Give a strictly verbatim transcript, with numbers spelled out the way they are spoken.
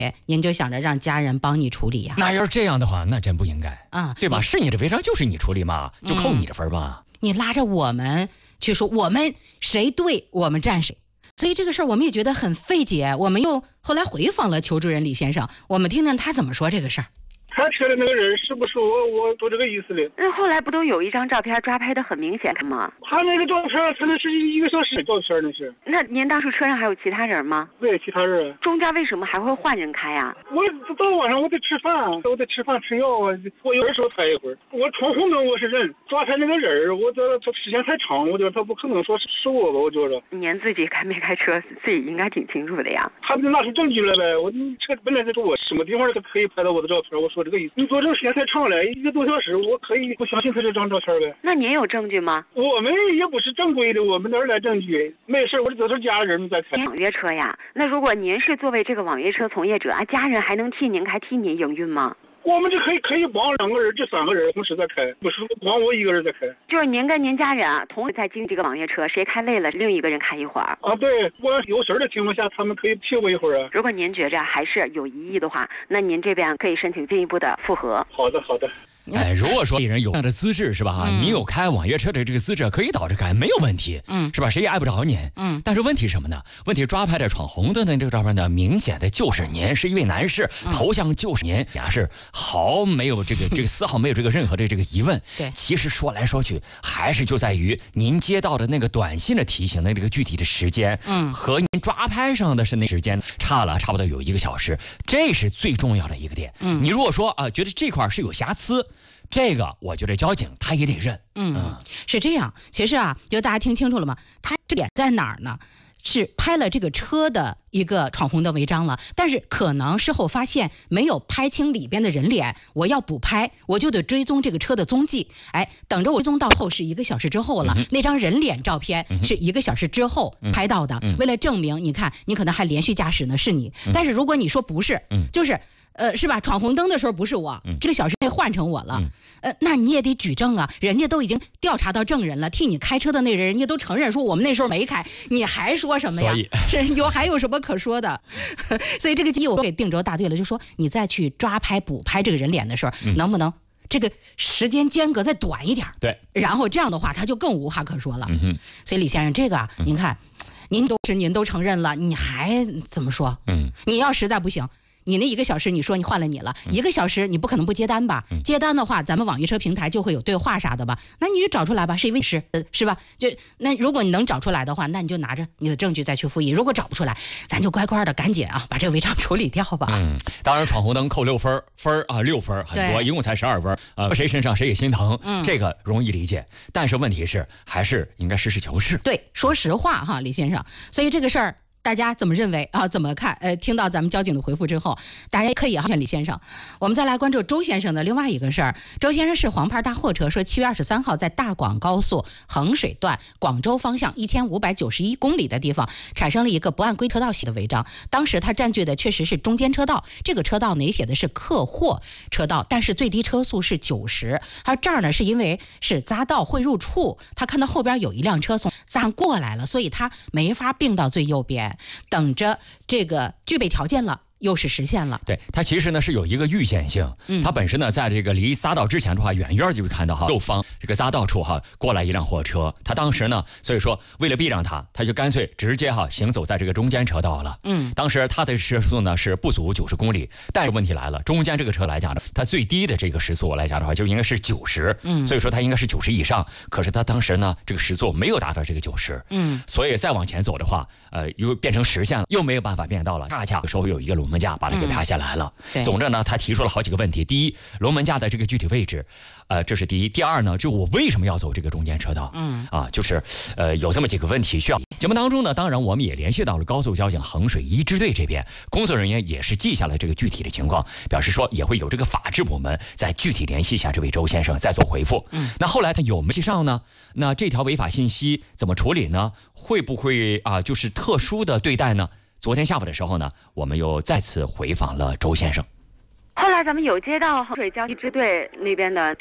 您就想着让家人帮你处理呀、啊？ 那要是这样的话，那真不应该啊， 对吧？是你的违章就是你处理嘛，就扣你的分嘛、 嗯。你拉着我们去说我们谁对我们站谁，所以这个事儿我们也觉得很费解。我们又后来回访了求助人李先生，我们听听他怎么说这个事儿。 开车的那个人是不是我？我都这个意思的。 那后来不都有一张照片抓拍的很明显吗？ 他那个照片，他那是一个小时的照片，那是。 那您当时车上还有其他人吗？ 对，其他人。 中间为什么还会换人开呀、啊？ 我到晚上我得吃饭，我得吃饭吃药啊。我有的时候开一会儿。我闯红灯我是认，抓拍那个人，我觉得他时间太长，我觉得他不可能说是我吧，我觉得。 您自己开没开车，自己应该挺清楚的呀。 他们拿出证据来呗，我你车本来在我什么地方他可以拍到我的照片，我说这个意思。你做这个时间太长了，一个多小时，我可以不相信他这张照片呗。 那您有证据吗？ 我们也不是正规的，我们哪儿来证据？没事，我这都是家人在开。 网约车呀，那如果您是作为这个网约车从业者啊，家人还能替您开，替您营运吗？ 我们就可以可以帮两个人，这三个人同时在开，不是光我一个人在开。 就是您跟您家人啊，同时在经历这个网约车，谁开累了，另一个人开一会儿。 啊，对，我有事的情况下，他们可以替我一会儿啊。 如果您觉着还是有疑义的话，那您这边可以申请进一步的复核。 好的，好的。 哎，如果说人有这样的资质是吧？嗯、你有开网约车的这个资质，可以倒着开，没有问题，嗯，是吧？谁也碍不着您，嗯。但是问题是什么呢？问题抓拍的闯红灯的这个照片呢，明显的就是您，是一位男士，嗯、头像就是您，呀是毫没有这个这个丝毫没有这个任何的这个疑问。 对， 其实说来说去，还是就在于您接到的那个短信的提醒的这个具体的时间，嗯，和您抓拍上的是那时间差了差不多有一个小时，这是最重要的一个点。嗯，你如果说啊、呃，觉得这块是有瑕疵。这个我觉得交警他也得认， 嗯，嗯是这样。其实啊，就大家听清楚了吗？他这点在哪儿呢？是拍了这个车的一个闯红灯违章了，但是可能事后发现没有拍清里边的人脸，我要补拍，我就得追踪这个车的踪迹。哎，等着我追踪到后是一个小时之后了，嗯、那张人脸照片是一个小时之后拍到的。嗯、为了证明，你看，你可能还连续驾驶呢，是你。嗯、但是如果你说不是，嗯、就是。呃，是吧？闯红灯的时候不是我，嗯、这个小时内换成我了，嗯、呃，那你也得举证啊！人家都已经调查到证人了，替你开车的那人，人家都承认说我们那时候没开，你还说什么呀？是有还有什么可说的？所以这个机我给定州大队了，就说你再去抓拍补拍这个人脸的时候，嗯、能不能这个时间间隔再短一点？ 对， 然后这样的话他就更无话可说了。 嗯、 所以李先生，这个啊，嗯、您看，您都是您都承认了，你还怎么说？嗯，你要实在不行。你那一个小时，你说你换了你了，嗯、一个小时你不可能不接单吧？嗯、接单的话，咱们网约车平台就会有对话啥的吧？那你就找出来吧，是一位是呃是吧？就那如果你能找出来的话，那你就拿着你的证据再去复议。如果找不出来，咱就乖乖的赶紧啊，把这个违章处理掉吧。 嗯，当然闯红灯扣六分，分啊六分很多，一共才十二分啊、呃，谁身上谁也心疼，嗯、这个容易理解。但是问题是，还是应该实事求是。 对，说实话哈，李先生。所以这个事儿。大家怎么认为啊？怎么看？呃，听到咱们交警的回复之后，大家可以劝李先生。我们再来关注周先生的另外一个事儿。周先生是黄牌大货车，说七月二十三号在大广高速衡水段广州方向一千五百九十一公里的地方产生了一个不按规车道写的违章。当时他占据的确实是中间车道，这个车道呢也写的是客货车道，但是最低车速是九十。他这儿呢是因为是匝道汇入处，他看到后边有一辆车从匝过来了，所以他没法并到最右边。等着这个具备条件了。又是实现了。 对，它其实呢是有一个预见性，嗯，它本身呢在这个离匝道之前的话，远远就会看到哈右方这个匝道处哈过来一辆货车，它当时呢，所以说为了避让它，它就干脆直接哈行走在这个中间车道了。嗯，当时它的时速呢是不足九十公里，但是问题来了，中间这个车来讲呢，它最低的这个时速来讲的话就应该是九十，嗯，所以说它应该是九十以上，可是它当时呢这个时速没有达到这个九十，嗯，所以再往前走的话，呃，又变成实线了，又没有办法变道了，恰恰手有一个龙门架把它给拍下来了。嗯、总之呢，他提出了好几个问题：第一，龙门架的这个具体位置，呃，这是第一；第二呢，就我为什么要走这个中间车道？嗯，啊，就是呃有这么几个问题需要。节目当中呢，当然我们也联系到了高速交警衡水一支队这边，工作人员也是记下了这个具体的情况，表示说也会有这个法制部门再具体联系一下这位周先生，再做回复。嗯，那后来他有没有记上呢？那这条违法信息怎么处理呢？会不会啊、呃，就是特殊的对待呢？昨天下午的时候呢，我们又再次回访了周先生。 后来咱们有接到衡水交警支队那边的